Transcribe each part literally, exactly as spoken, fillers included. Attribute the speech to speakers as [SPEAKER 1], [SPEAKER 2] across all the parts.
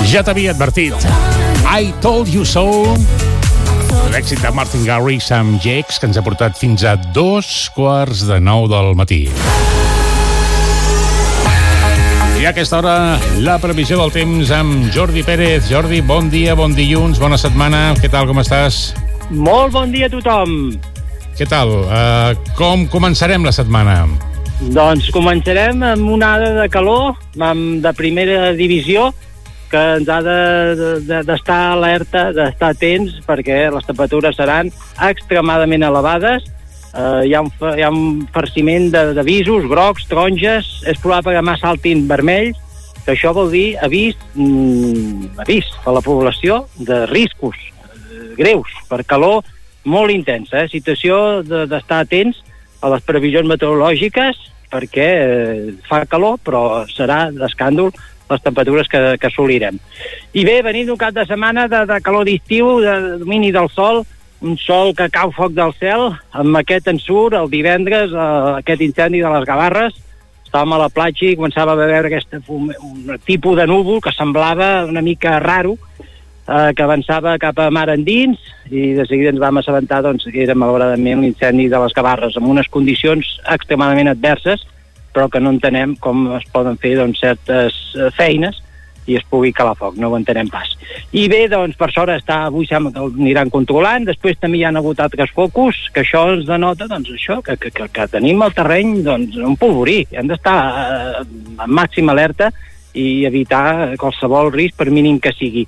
[SPEAKER 1] Ja t'havia advertit. I Told You So. L'èxit de Martin Garrix amb Jex, que ens ha portat fins a dos quarts de nou del matí. I a aquesta hora, la previsió del temps amb Jordi Pérez. Jordi, bon dia, bon dilluns, bona setmana. Què tal, com estàs?
[SPEAKER 2] Molt bon dia a tothom.
[SPEAKER 1] Què tal? Uh, com començarem la setmana?
[SPEAKER 2] Doncs començarem amb una onada de calor amb de primera divisió que ens ha d'estar de, de, alerta, d'estar atents, perquè les temperatures seran extremadament elevades. Uh, hi, ha un, hi ha un farciment d'avisos, grocs, taronges. És probable que demà saltin vermells, que això vol dir avís, mm, avís a la població de riscos eh, greus per calor molt intensa. Eh? Situació d'estar atents a les previsions meteorològiques, perquè eh, fa calor, però serà d'escàndol les temperatures que, que assolirem. I bé, venint d'un cap de setmana de, de calor d'estiu, de domini del sol, un sol que cau foc del cel, amb aquest ensurt, el divendres, eh, aquest incendi de les Gavarres, estàvem a la platja i començava a veure aquest un tipus de núvol que semblava una mica raro, eh, que avançava cap a mar endins, i de seguida ens vam assabentar doncs, que era malauradament l'incendi de les Gavarres, amb unes condicions extremadament adverses, però que no entenem com es poden fer doncs, certes feines i es pugui calar foc, no ho entenem pas. I bé, doncs, per sort està, avui sembla que aniran controlant, després també hi ha hagut altres focus, que això ens denota, doncs, això, que, que, que, que tenim el terreny, doncs, un polvorí, hem d'estar eh, en màxima alerta i evitar qualsevol risc, per mínim que sigui.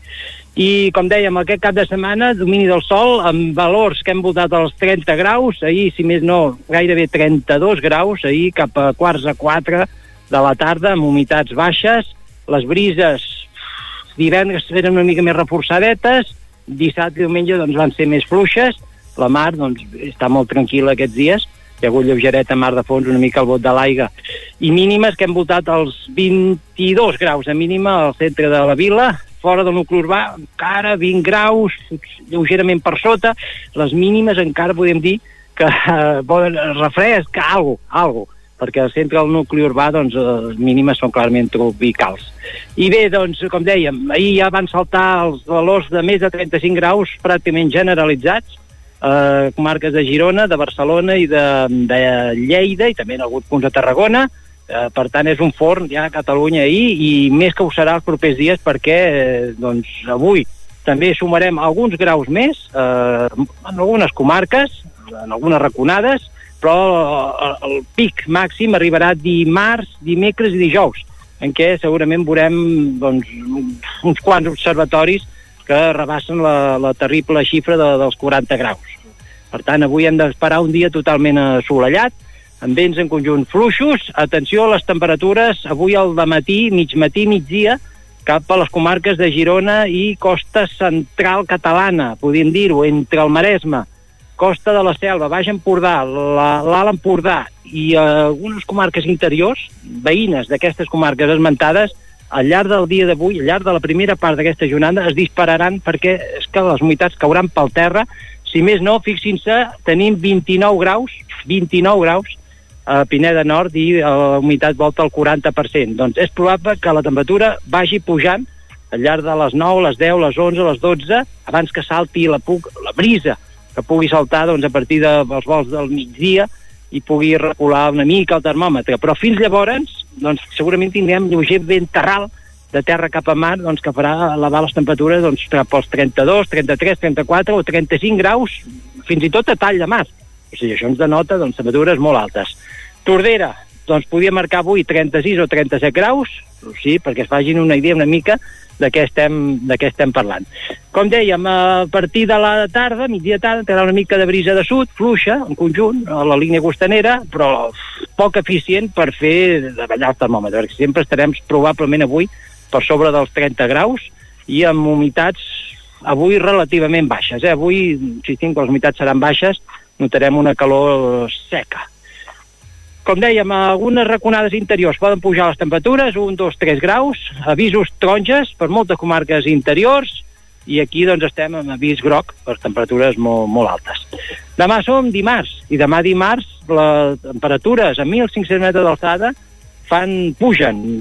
[SPEAKER 2] I, com dèiem, aquest cap de setmana, domini del sol, amb valors que hem voltat als trenta graus, ahir, si més no, gairebé trenta-dos graus, ahir cap a quarts a quatre de la tarda, amb humitats baixes, les brises divendres eren una mica més reforçadetes, dissabte i diumenge doncs, van ser més fluixes, la mar doncs, està molt tranquil·la aquests dies, hi ha hagut lleugereta mar de fons, una mica al bot de l'aigua, i mínimes que hem voltat als vint-i-dos graus de mínima al centre de la vila, fora del nucli urbà, encara vint graus, lleugerament per sota, les mínimes encara podem dir que eh, poden refresc, algo, algo, perquè al centre del nucli urbà, doncs, les mínimes són clarament tropicals. I bé, doncs, com dèiem, ahir ja van saltar els valors de més de trenta-cinc graus pràcticament generalitzats, eh, comarques de Girona, de Barcelona i de, de Lleida, i també en alguns punts de Tarragona. Uh, per tant, és un forn ja a Catalunya ahir, i més que ho serà els propers dies, perquè eh, doncs, avui també sumarem alguns graus més eh, en algunes comarques, en algunes raconades, però el pic màxim arribarà dimarts, dimecres i dijous, en què segurament veurem doncs, uns quants observatoris que rebassen la, la terrible xifra de, dels quaranta graus. Per tant, avui hem d'esperar un dia totalment assolellat, amb vents en conjunt fluixos. Atenció a les temperatures, avui al dematí, mig matí, migdia, cap a les comarques de Girona i costa central catalana, podríem dir-ho, entre el Maresme, costa de la Selva, Baix Empordà, l'Alt Empordà i eh, algunes comarques interiors, veïnes d'aquestes comarques esmentades, al llarg del dia d'avui, al llarg de la primera part d'aquesta jornada, es dispararan perquè és que les humitats cauran pel terra. Si més no, fixin-se, tenim vint-i-nou graus, vint-i-nou graus, a Pineda Nord, i la humitat volta al quaranta per cent. Doncs és probable que la temperatura vagi pujant al llarg de les nou, les deu, les onze, les dotze, abans que salti la, puc, la brisa, que pugui saltar doncs, a partir dels vols del migdia i pugui recular una mica el termòmetre. Però fins llavors, doncs, segurament tindrem lleuger vent terral de terra cap a mar, doncs, que farà elevar les temperatures doncs, cap als trenta-dos, trenta-tres, trenta-quatre o trenta-cinc graus, fins i tot a tall de mar. O sigui, això ens denota doncs, temperatures molt altes. Tordera, doncs podia marcar avui trenta-sis o trenta-set graus, sí, perquè es facin una idea una mica de què estem, de què estem parlant. Com dèiem, a partir de la tarda, migdia tarda, tindrà una mica de brisa de sud, fluixa, en conjunt, a la línia costanera, però poc eficient per fer davallar el termòmetre, perquè sempre estarem probablement avui per sobre dels trenta graus i amb humitats avui relativament baixes. Eh? Avui, insistim que les humitats seran baixes, notarem una calor seca. Com dèiem, algunes raconades interiors poden pujar les temperatures, un, dos, tres graus, avisos taronges per moltes comarques interiors, i aquí doncs estem amb avís groc per temperatures molt, molt altes. Demà som dimarts, i demà dimarts les temperatures a mil cinc-cents metres d'alçada fan, pugen,